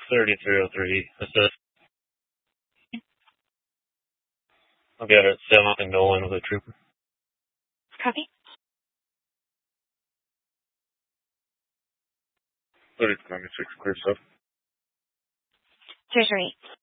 3303. Assist. I'll get it. 7 Nolan with a trooper. Copy. 3026, clear stuff. 338.